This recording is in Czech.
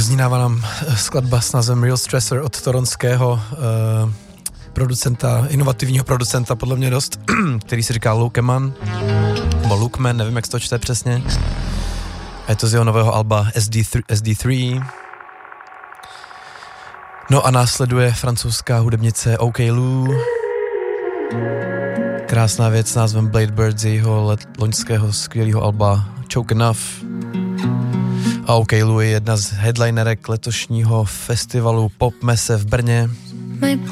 Doznívá nám skladba s názvem Real Stressor od toronského inovativního producenta, podle mě dost, který si říká Lukeman, nebo Lukeman, nevím, jak se to čte přesně. A je to z jeho nového alba SD3. No a následuje francouzská hudebnice OK Lou. Krásná věc s názvem Blade Bird z jejího loňského skvělého alba Choke Enough. A OK Lou je jedna z headlinerek letošního festivalu Pop Messe v Brně.